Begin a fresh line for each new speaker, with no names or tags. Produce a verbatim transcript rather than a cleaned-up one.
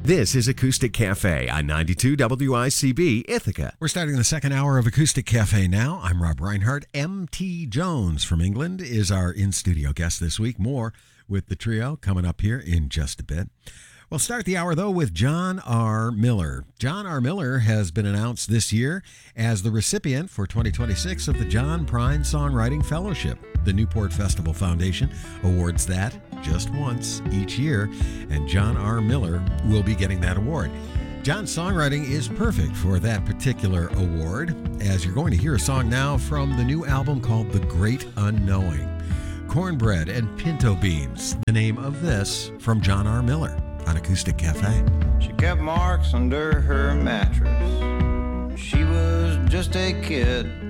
This is Acoustic Cafe on ninety-two W I C B Ithaca.
We're starting the second hour of Acoustic Cafe now. I'm Rob Reinhardt. M T Jones from England is our in-studio guest this week. More with the trio coming up here in just a bit. We'll start the hour, though, with John R. Miller. John R. Miller has been announced this year as the recipient for twenty twenty-six of the John Prine Songwriting Fellowship. The Newport Festival Foundation awards that just once each year, and John R. Miller will be getting that award. John's songwriting is perfect for that particular award, as you're going to hear a song now from the new album called The Great Unknowing. Cornbread and Pinto Beans, the name of this from John R. Miller on Acoustic Cafe.
She kept marks under her mattress. She was just a kid.